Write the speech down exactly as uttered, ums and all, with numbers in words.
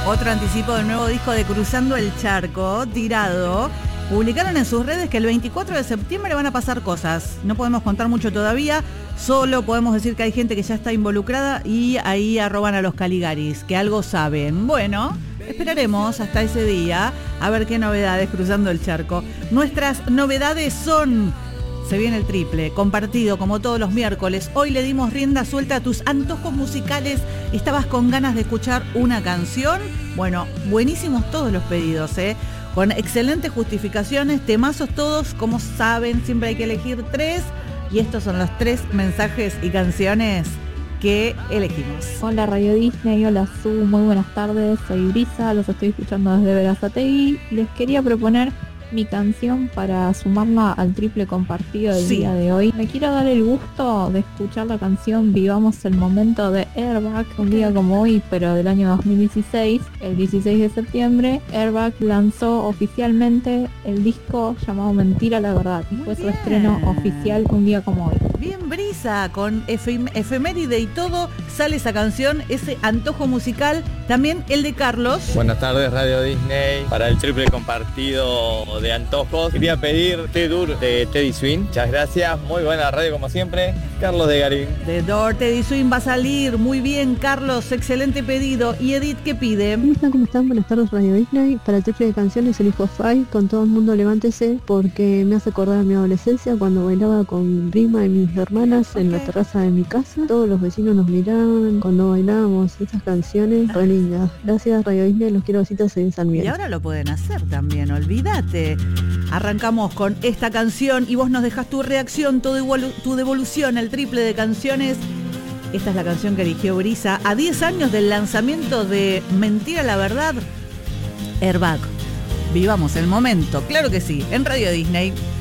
Otro anticipo del nuevo disco de Cruzando el Charco, Tirado. Publicaron en sus redes que el veinticuatro de septiembre van a pasar cosas. No podemos contar mucho todavía, solo podemos decir que hay gente que ya está involucrada y ahí arroban a los Caligaris, que algo saben. Bueno, esperaremos hasta ese día a ver qué novedades Cruzando el Charco. Nuestras novedades son... Se viene el triple, compartido como todos los miércoles. Hoy le dimos rienda suelta a tus antojos musicales. ¿Estabas con ganas de escuchar una canción? Bueno, buenísimos todos los pedidos, ¿eh? Con excelentes justificaciones, temazos todos. Como saben, siempre hay que elegir tres. Y estos son los tres mensajes y canciones que elegimos. Hola Radio Disney, hola Su, muy buenas tardes. Soy Brisa, los estoy escuchando desde Verazategui. Les quería proponer mi canción para sumarla al triple compartido del sí. día de hoy. Me quiero dar el gusto de escuchar la canción Vivamos el Momento de Airbag, un día como hoy, pero del año dos mil dieciséis. El dieciséis de septiembre, Airbag lanzó oficialmente el disco llamado Mentira la Verdad. Muy Fue bien. Su estreno oficial un día como hoy. Bien, Brisa, con efem- efeméride y todo, sale esa canción, ese antojo musical. También el de Carlos. Buenas tardes, Radio Disney. Para el triple compartido de antojos, quería pedir T-Dur de Teddy Swing. Muchas gracias, muy buena radio como siempre. Carlos de Garín. The Door, Teddy Swing va a salir. Muy bien, Carlos, excelente pedido. ¿Y Edith qué pide? ¿Cómo están? ¿Cómo están? Buenas tardes, Radio Disney. Para el triple de canciones elijo Five con Todo el Mundo Levántese, porque me hace acordar a mi adolescencia cuando bailaba con mi prima y mis hermanas okay. en la terraza de mi casa. Todos los vecinos nos miraban cuando bailábamos esas canciones re lindas. Gracias, Radio Disney, los quiero besitos en San Miguel. Y ahora lo pueden hacer también, olvídate. Arrancamos con esta canción y vos nos dejás tu reacción, tu, devolu- tu devolución, el triple de canciones. Esta es la canción que eligió Brisa a diez años del lanzamiento de Mentira la Verdad, Airbag. Vivamos el momento, claro que sí, en Radio Disney.